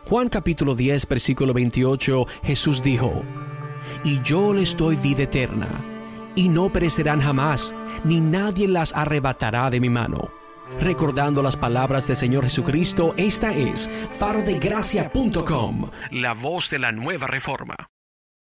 Juan capítulo 10, versículo 28, Jesús dijo: «Y yo les doy vida eterna, y no perecerán jamás, ni nadie las arrebatará de mi mano». Recordando las palabras del Señor Jesucristo, esta es farodegracia.com, la voz de la nueva reforma.